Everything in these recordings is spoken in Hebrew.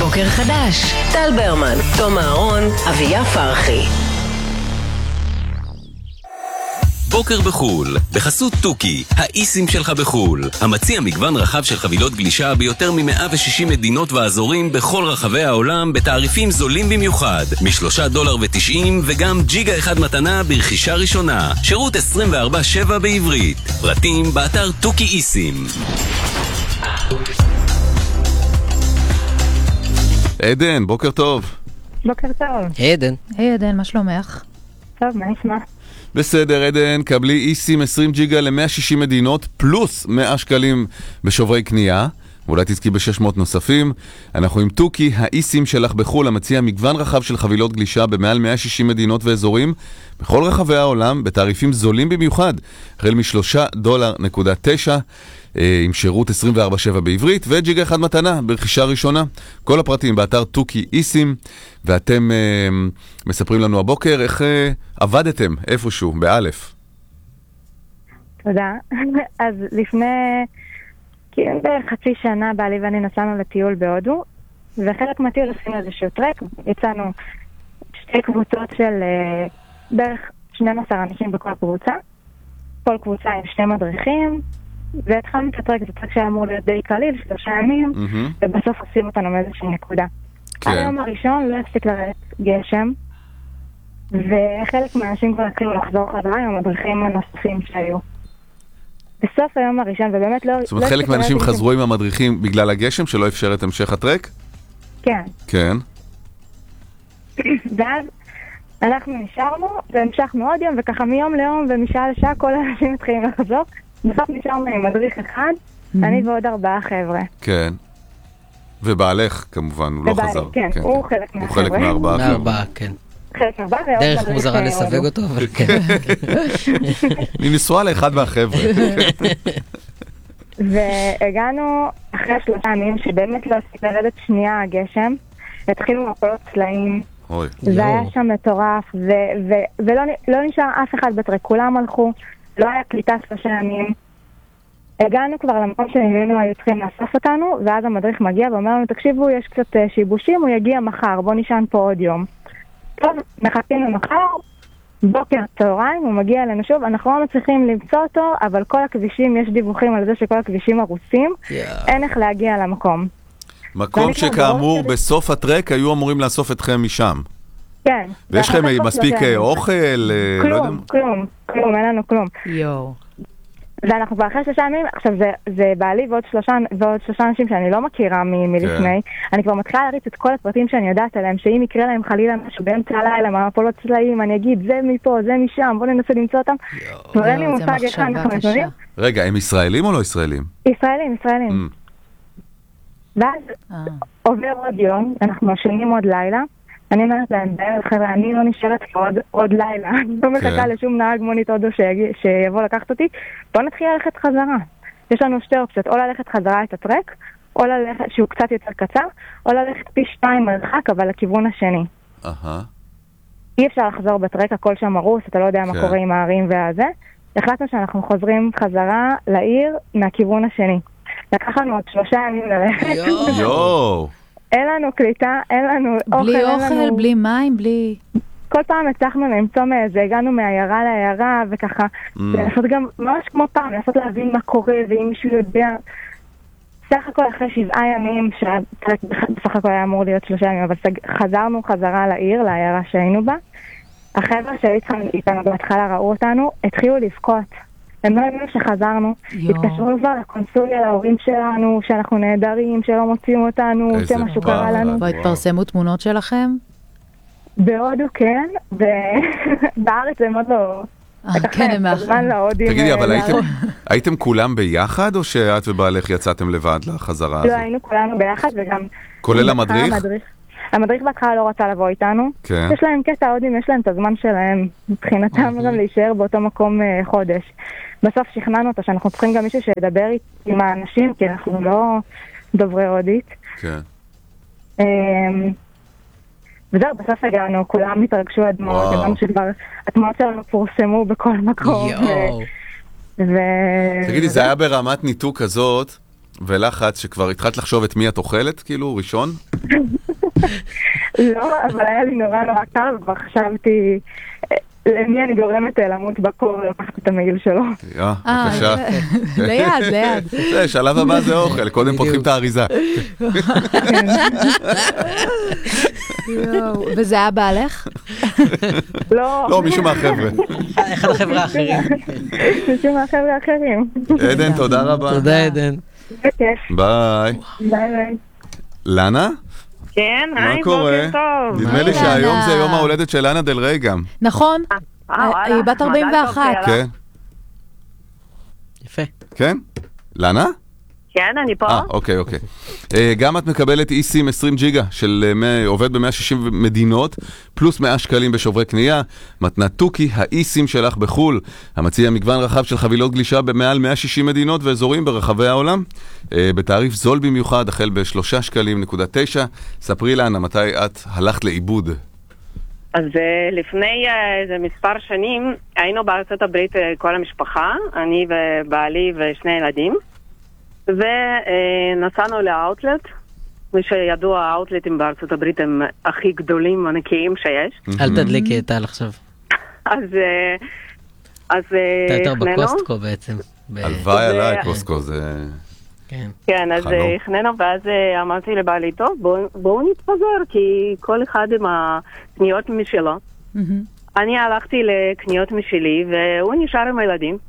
בוקר חדש, טל ברמן, תום אהרון, אביה פרחי. בוקר בחול, בחסות טוקי, האיסים שלך בחול. המציע מגוון רחב של חבילות גלישה ביותר מ-160 מדינות ואזורים בכל רחבי העולם בתעריפים זולים במיוחד, $3.90 וגם ג'יגה אחד מתנה ברכישה ראשונה. שירות 24/7 בעברית. פרטים באתר טוקי איסים. עדן, בוקר טוב. בוקר טוב. עדן. היי עדן, מה שלומך? טוב, מה נשמע? בסדר, עדן, קבלי איסים 20 ג'יגה ל-160 מדינות, פלוס 100 שקלים בשוברי קנייה, ואולי תזכי ב-600 נוספים. אנחנו עם טוקי, האיסים שלך בחול, המציע מגוון רחב של חבילות גלישה במעל 160 מדינות ואזורים, בכל רחבי העולם, בתעריפים זולים במיוחד, החל $3.9, עם שירות 24/7 בעברית, וג'יגה אחד מתנה ברכישה ראשונה. כל הפרטים באתר טוקי איסים, ואתם מספרים לנו הבוקר איך עבדתם איפשהו, באלף. תודה. אז לפני בערך חצי שנה בעלי ואני נסענו לטיול בהודו, וחלק מהטיול עשינו איזשהו טרק. יצאנו שתי קבוצות של בערך 12 אנשים בכל קבוצה, כל קבוצה עם 2 מדריכים, והתחלנו את הטרק, זה טרק שהיה אמור להיות די קליל, 3 ימים, ובסוף עושים אותנו מאיזושהי נקודה. היום הראשון לא הפסיק לרדת גשם, וחלק מהאנשים כבר התחילו לחזור חזרה עם המדריכים הנוספים שהיו. בסוף היום הראשון, ובאמת לא... זאת אומרת, חלק מהאנשים חזרו עם המדריכים בגלל הגשם שלא אפשר את המשך הטרק? כן. כן. ואז אנחנו נשארנו, והמשכנו עוד יום, וככה מיום ליום ומשעה לשעה כל האנשים מתחילים לחזור. בסוף נשארנו עם מדריך אחד, אני ועוד 4 חבר'ה. כן. ובעלך, כמובן, הוא לא חזר. כן, הוא חלק מהחבר'ה. הוא חלק מהארבעה, כן. חלק מהארבעה, דרך מוזרה לסווג אותו, אבל כן. אני נשואה לאחד מהחבר'ה. והגענו אחרי 3 ימים שבאמת לא הספיק לרדת שנייה הגשם, התחילו מפולות צלעים, זה היה שם מטורף, ולא נשאר אף אחד בטרק, כולם הלכו, לא היה קליטה 3 ימים. הגענו כבר למקום שממנו היו צריכים לאסוף אותנו, ואז המדריך מגיע ואומר לנו, תקשיבו, יש קצת שיבושים, הוא יגיע מחר, בוא נשען פה עוד יום. טוב, מחכים למחר, בוקר צהריים, הוא מגיע אלינו שוב, אנחנו לא מצליחים למצוא אותו, אבל כל הכבישים, יש דיווחים על זה שכל הכבישים הרוסים, אין איך להגיע למקום. מקום שכאמור בסוף הטרק היו אמורים לאסוף אתכם משם. כן. ויש לכם מספיק אוכל? כלום, אין לנו כלום. יואו. ואנחנו כבר אחרי 3 ימים, עכשיו זה בעלי ועוד 3 אנשים שאני לא מכירה מלפני, אני כבר מתחילה להריץ את כל הפרטים שאני יודעת עליהם, שאם יקרה להם חלילה משהו באמצע הלילה, מהמפולות צלעים, אני אגיד זה מפה, זה משם, בוא ננסה למצוא אותם. אין לי מושג איך אנחנו נתונים. רגע, הם ישראלים או לא ישראלים? ישראלים. ואז עובר עוד יום, אנחנו משנים עוד לילה, אני אומרת להם, חבר'ה, אני לא נשארת עוד לילה, אני לא מחכה לשום נהג מונית עוד שיבוא לקחת אותי, בוא נתחיל ללכת חזרה. יש לנו 2 אופציות, או ללכת חזרה את הטרק, או ללכת, שהוא קצת יותר קצר, או ללכת פי 2 מרחק, אבל לכיוון השני. אי אפשר לחזור בטרק, הכל שם מרוס, אתה לא יודע מה קורה עם הערים והזה. החלטנו שאנחנו חוזרים חזרה לעיר מהכיוון השני. לקח לנו עוד 3 ימים ללכת. יואו! אין לנו קליטה, אין לנו אוכל. בלי אוכל, בלי מים, בלי... כל פעם הצלחנו למצוא מאיזה, הגענו מהעיירה לעיירה, וככה, לעשות גם ממש כמו פעם, לעשות להבין מה קורה, ואם מישהו יודע. סך הכל אחרי 7 ימים, בסך הכל היה אמור להיות 3 ימים, אבל חזרנו חזרה לעיר, לעיירה שהיינו בה. החבר'ה שהיו איתנו בהתחלה ראו אותנו, התחילו לבכות. הם לא הבינו שחזרנו, התקשרו כבר לקונסוליה, להורים שלנו, שאנחנו נהדרים, שלא מוצאים אותנו, שמשהו קרה לנו. והתפרסמו תמונות שלכם? בהודו כן, ובארץ הם עוד לא... כן, הם תגידי, אבל הייתם כולם ביחד, או שאת ובעלך יצאתם לבד לחזרה הזו? לא, היינו כולנו ביחד, וגם... כולל המדריך? המדריך בהתחלה לא רצה לבוא איתנו. יש להם קטע, ההודים יש להם את הזמן שלהם, מבחינתם גם להישאר באותו מקום חודש. בסוף שכנענו אותו שאנחנו צריכים גם מישהו שידבר עם האנשים, כי אנחנו לא דוברי הודית. כן. וזהו, בסוף הגענו, כולם התרגשו הדמעות, גם שכבר התמונות שלנו פורסמו בכל מקום. תגידי, זה היה ברמת ניתוק כזאת, ולחץ שכבר התחלת לחשוב את מי את אוכלת, כאילו, ראשון? לא, אבל היה לי נורא קל, וחשבתי למי אני גורמת למות בקור לקחת את המעיל שלו. בבקשה. ליד. זה, שלב הבא זה אוכל, קודם פותחים את האריזה. וזה היה בעלך? לא, מישהו מהחבר'ה. אחד החבר'ה האחרים. מישהו מהחבר'ה האחרים. עדן, תודה רבה. תודה, עדן. בכיף. ביי. ביי. לנה? כן, מה קורה? טוב. נדמה לי שהיום זה יום ההולדת של לנה דל ריי גם. נכון, היא בת 41. כן. יפה. כן? לנה? כן, אני פה. אוקיי. גם את מקבלת eSIM 20 ג'יגה של עובד ב-160 מדינות, פלוס 100 שקלים בשוברי קנייה, מתנת תוכי, ה-eSIM שלך בחול, המציע מגוון רחב של חבילות גלישה במעל 160 מדינות ואזורים ברחבי העולם, בתעריף זול במיוחד, החל ב3 שקלים נקודה 9. ספרי לנו, מתי את הלכת לאיבוד? אז לפני איזה מספר שנים היינו בארצות הברית כל המשפחה, אני ובעלי ושני ילדים, ונסענו לאוטלט, ושידוע האוטלטים בארצות הברית הם הכי גדולים ענקיים שיש. אל תדליקי את טל עכשיו. אז אתה יותר הכננו. בקוסטקו בעצם. הלוואי עליי, קוסטקו זה... כן, אז הכננו, ואז אמרתי לבעלי, טוב, בואו נתפזר, כי כל אחד עם הקניות משלו. אני הלכתי לקניות משלי, והוא נשאר עם הילדים.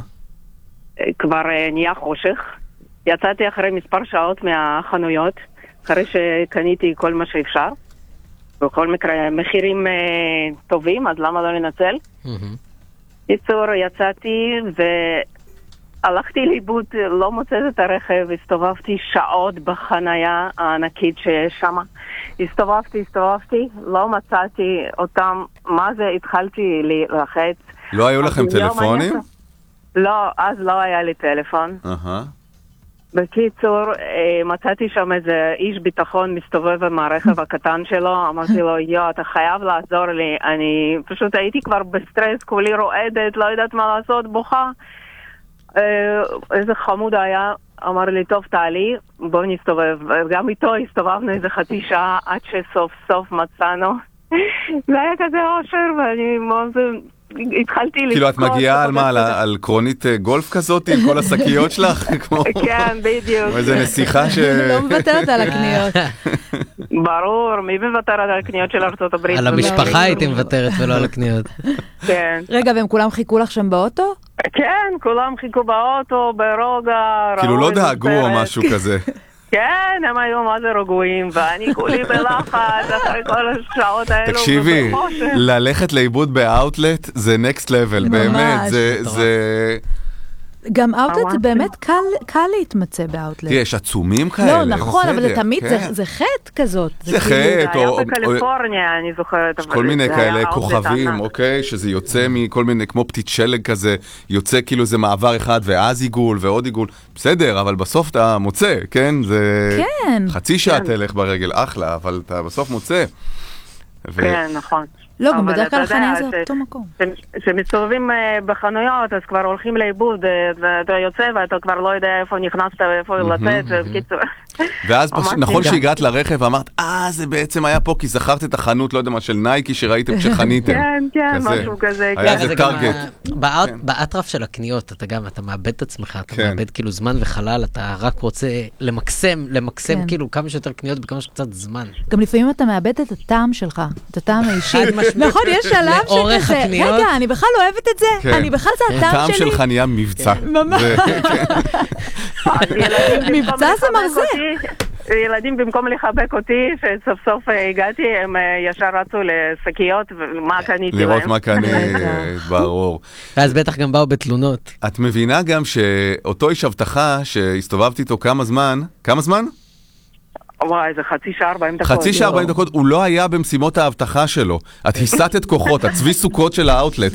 כבר נהיה חושך. יצאתי אחרי מספר שעות מהחנויות, אחרי שקניתי כל מה שאפשר. בכל מקרה, מחירים טובים, אז למה לא לנצל? ייצור, יצאתי והלכתי לאיבוד, לא מוצאת את הרכב, הסתובבתי שעות בחנייה הענקית שיש שם. הסתובבתי, לא מצאתי אותם, מה זה, התחלתי להילחץ. לא היו לכם טלפונים? לא, אז לא היה לי טלפון. בקיצור, מצאתי שם איזה איש ביטחון מסתובב עם הרכב הקטן שלו, אמרתי לו, אתה חייב לעזור לי, אני פשוט הייתי כבר בסטרס, כולי רועדת, לא יודעת מה לעשות, בוכה. איזה חמוד היה, אמר לי, טוב תעלי, בוא נסתובב. גם איתו הסתובבנו איזה חצי שעה עד שסוף סוף מצאנו. זה היה כזה אושר, ואני התחלתי לבכות. כאילו את מגיעה על מה? על קרונית גולף כזאת עם כל השקיות שלך? כן, בדיוק. איזה נסיכה ש... לא מוותרת על הקניות. ברור, מי מוותרת על הקניות של ארצות הברית? על המשפחה הייתי מוותרת ולא על הקניות. כן. רגע, והם כולם חיכו לך שם באוטו? כן, כולם חיכו באוטו, ברוגע. כאילו לא דאגו או משהו כזה. כן, הם היו מה זה רגועים, ואני כולי בלחץ אחרי כל השעות האלו. תקשיבי, ללכת לאיבוד באוטלט זה נקסט לבל, באמת, זה... גם אאוטלט זה באמת קל להתמצא באאוטלט. יש עצומים כאלה. לא, נכון, אבל זה תמיד, זה חטא כזאת. זה חטא, או... היה בקליפורניה, אני זוכרת. יש כל מיני כאלה כוכבים, אוקיי? שזה יוצא מכל מיני, כמו פתית שלג כזה, יוצא כאילו זה מעבר אחד, ואז עיגול ועוד עיגול. בסדר, אבל בסוף אתה מוצא, כן? זה חצי שעה תלך ברגל, אחלה, אבל אתה בסוף מוצא. כן, נכון. לא, גם בדרך כלל חניה זה אותו מקום. כשמסתובבים בחנויות, אז כבר הולכים לאיבוד, אתה יוצא ואתה כבר לא יודע איפה נכנסת ואיפה לצאת, בקיצור. ואז נכון שהגעת לרכב ואמרת, זה בעצם היה פה כי זכרת את החנות, לא יודע מה, של נייקי שראיתם כשחניתם. כן, משהו כזה. היה איזה טארגט. באטרף של הקניות, אתה מאבד את עצמך, אתה מאבד כאילו זמן וחלל, אתה רק רוצה למקסם כאילו כמה שיותר קניות בכמה שקצת זמן. גם לפעמים אתה מאבד את הטעם שלך, את הטעם האישי. נכון, יש שלב שכזה, רגע, אני בכלל אוהבת את זה, אני בכלל זה הטעם שלי. הטעם שלך נהיה מבצע. ממש. מבצע זה מרזה. ילדים במקום לחבק אותי, שסוף סוף הגעתי, הם ישר רצו לשקיות, ומה קניתי להם. לראות מה קניתי, ברור. ואז בטח גם באו בתלונות. את מבינה גם שאותו איש הבטחה שהסתובבתי איתו כמה זמן? וואי, איזה חצי שעה 40 דקות. חצי שעה 40 דקות, הוא לא היה במשימות ההבטחה שלו. את היסת כוחות, הצבי סוכות של האוטלט.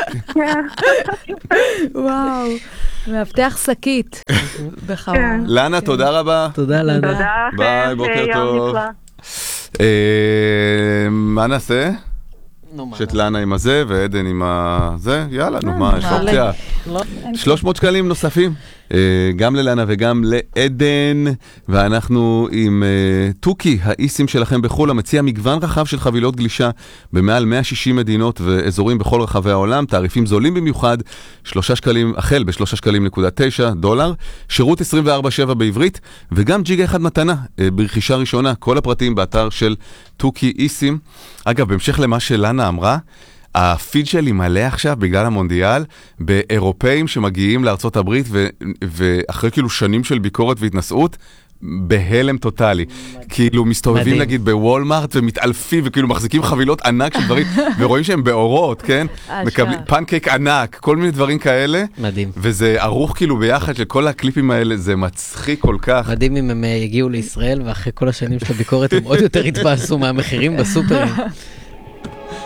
וואו, מאבטח שקית. בחמור. לנה, תודה רבה. תודה לנה. תודה. ביי, בוקר טוב. מה נעשה? שאת לנה עם הזה ועדן עם הזה? יאללה, נו מה, יש אופציה. 300 שקלים נוספים. גם ללנה וגם לעדן, ואנחנו עם טוקי, האיסים שלכם בחול, המציע מגוון רחב של חבילות גלישה במעל 160 מדינות ואזורים בכל רחבי העולם, תעריפים זולים במיוחד, 3 שקלים, החל ב$3.9, שירות 24/7 בעברית, וגם ג'יגה אחד מתנה ברכישה ראשונה, כל הפרטים באתר של טוקי איסים. אגב, בהמשך למה שלנה אמרה, הפיד שלי מלא עכשיו בגלל המונדיאל באירופאים שמגיעים לארצות הברית ואחרי כאילו שנים של ביקורת והתנסות בהלם טוטלי. כאילו מסתובבים נגיד בוולמארט ומתעלפים וכאילו מחזיקים חבילות ענק של דברים ורואים שהם באורות, כן? מקבלים פנקייק ענק, כל מיני דברים כאלה. מדהים. וזה ערוך כאילו ביחד של כל הקליפים האלה, זה מצחיק כל כך. מדהים אם הם הגיעו לישראל ואחרי כל השנים של הביקורת הם עוד יותר התבאסו מהמחירים בסופרים.